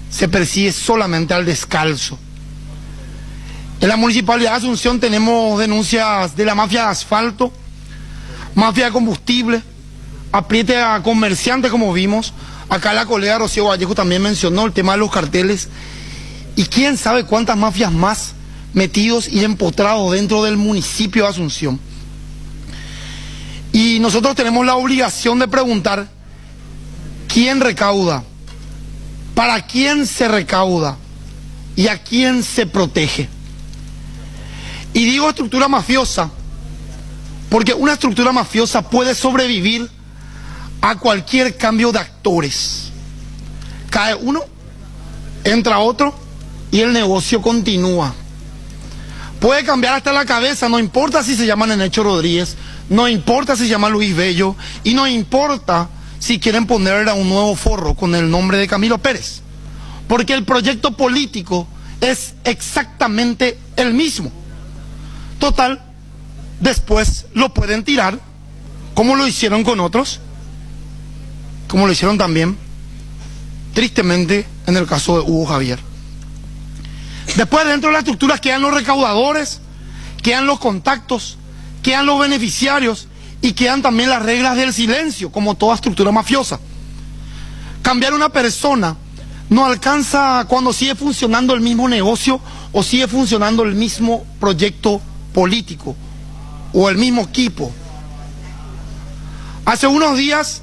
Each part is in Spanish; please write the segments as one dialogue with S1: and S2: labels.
S1: se persigue solamente al descalzo. En la Municipalidad de Asunción tenemos denuncias de la mafia de asfalto, mafia de combustible, apriete a comerciantes, como vimos. Acá la colega Rocío Vallejo también mencionó el tema de los carteles. Y quién sabe cuántas mafias más metidos y empotrados dentro del municipio de Asunción. Y nosotros tenemos la obligación de preguntar quién recauda, para quién se recauda y a quién se protege. Y digo estructura mafiosa porque una estructura mafiosa puede sobrevivir a cualquier cambio de actores. Cae uno, entra otro y el negocio continúa. Puede cambiar hasta la cabeza, no importa si se llama Nenecho Rodríguez, no importa si se llama Luis Bello y no importa si quieren ponerle a un nuevo forro con el nombre de Camilo Pérez, porque el proyecto político es exactamente el mismo. Total, después lo pueden tirar, como lo hicieron con otros, como lo hicieron también, tristemente, en el caso de Hugo Javier. Después, dentro de la estructura quedan los recaudadores, quedan los contactos, quedan los beneficiarios y quedan también las reglas del silencio, como toda estructura mafiosa. Cambiar una persona no alcanza cuando sigue funcionando el mismo negocio o sigue funcionando el mismo proyecto político o el mismo equipo. Hace unos días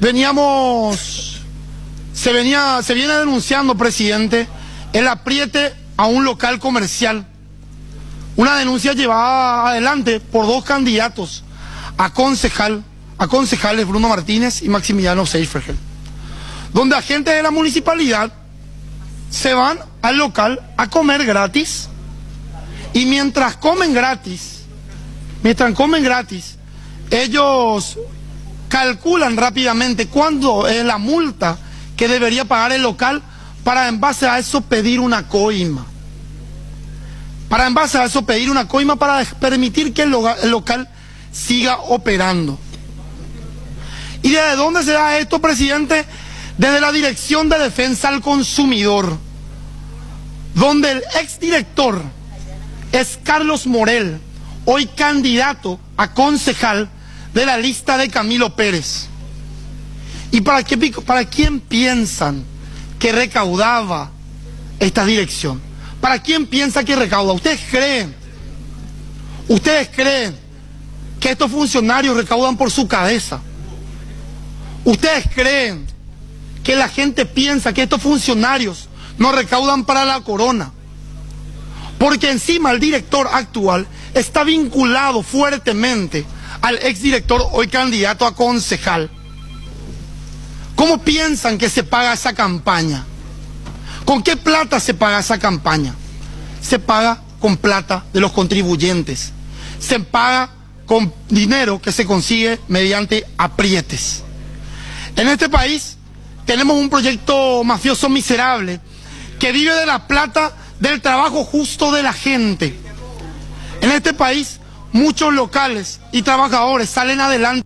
S1: se viene denunciando, presidente, el apriete a un local comercial. Una denuncia llevada adelante por dos candidatos a concejales, Bruno Martínez y Maximiliano Seifergel, donde agentes de la municipalidad se van al local a comer gratis y mientras comen gratis, ellos calculan rápidamente cuánto es la multa que debería pagar el local para en base a eso pedir una coima. Para permitir que el local siga operando. ¿Y desde dónde se da esto, presidente? Desde la Dirección de Defensa al Consumidor, donde el exdirector es Carlos Morel, hoy candidato a concejal de la lista de Camilo Pérez. ¿Y para quién piensan que recaudaba esta dirección? ¿Para quién piensa que recauda? ¿Ustedes creen que estos funcionarios recaudan por su cabeza? ¿Ustedes creen que la gente piensa que estos funcionarios no recaudan para la corona? Porque encima el director actual está vinculado fuertemente al exdirector, hoy candidato a concejal. ¿Cómo piensan que se paga esa campaña? ¿Con qué plata se paga esa campaña? Se paga con plata de los contribuyentes. Se paga con dinero que se consigue mediante aprietes. En este país tenemos un proyecto mafioso miserable que vive de la plata del trabajo justo de la gente. En este país muchos locales y trabajadores salen adelante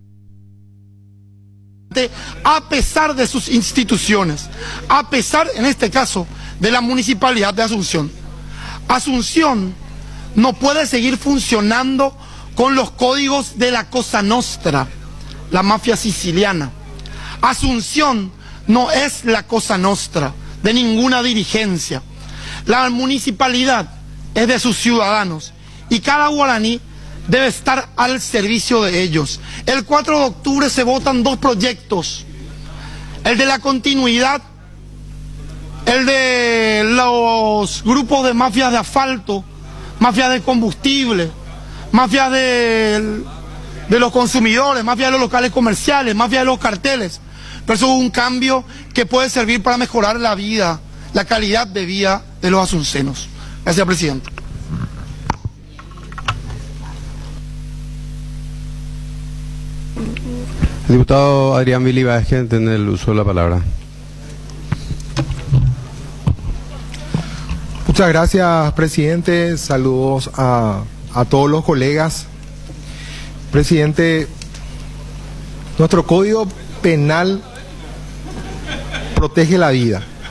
S1: a pesar de sus instituciones, a pesar, en este caso, de la Municipalidad de Asunción. Asunción no puede seguir funcionando con los códigos de la Cosa Nostra, la mafia siciliana. Asunción no es la Cosa Nostra de ninguna dirigencia. La municipalidad es de sus ciudadanos y cada guaraní debe estar al servicio de ellos. El 4 de octubre se votan dos proyectos: el de la continuidad, el de los grupos de mafias de asfalto, mafias de combustible, mafias de los consumidores, mafias de los locales comerciales, mafias de los carteles. Pero eso es un cambio que puede servir para mejorar la vida, la calidad de vida de los asuncenos. Gracias, presidente.
S2: El diputado Adrián Billy Vázquez tiene el uso de la palabra.
S3: Muchas gracias, presidente. Saludos a todos los colegas. Presidente, nuestro Código Penal protege la vida.